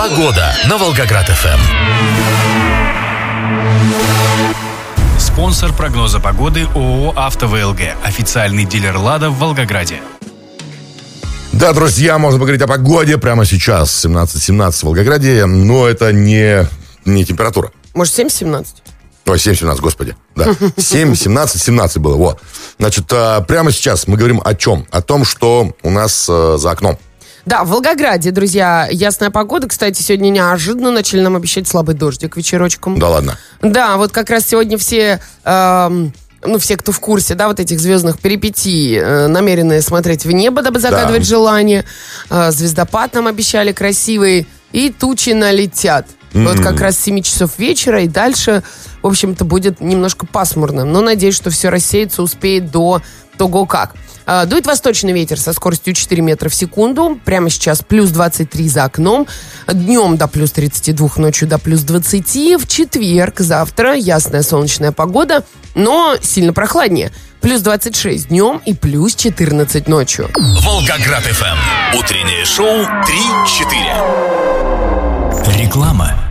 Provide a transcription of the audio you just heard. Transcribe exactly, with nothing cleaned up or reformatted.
Погода на Волгоград-ФМ. Спонсор прогноза погоды ООО «АвтоВЛГ». Официальный дилер «Лада» в Волгограде. Да, друзья, можно поговорить о погоде прямо сейчас. семнадцать семнадцать в Волгограде, но это не, не температура. Может, семь семнадцать? Ой, семь семнадцать, господи. Да, семь семнадцать семнадцать было, вот. Значит, прямо сейчас мы говорим о чем? О том, что у нас за окном. Да, в Волгограде, друзья, ясная погода. Кстати, сегодня неожиданно начали нам обещать слабый дождик вечерочком. Да ладно? Да, вот как раз сегодня все... Эм... Ну, все, кто в курсе, да, вот этих звездных перипетий, э, намеренные смотреть в небо, дабы загадывать да. желание. Э, звездопад нам обещали красивый. И тучи налетят. Mm-hmm. Вот как раз с семи часов вечера и дальше, в общем-то, будет немножко пасмурно. Но надеюсь, что все рассеется, успеет до того как. Э, дует восточный ветер со скоростью четыре метра в секунду. Прямо сейчас плюс двадцать три за окном. Днем до плюс тридцать два, ночью до плюс двадцать. В четверг, завтра, ясная солнечная погода, но сильно прохладнее. Плюс двадцать шесть днем и плюс четырнадцать ночью. Волгоград-ФМ. Утреннее шоу три четыре. Реклама.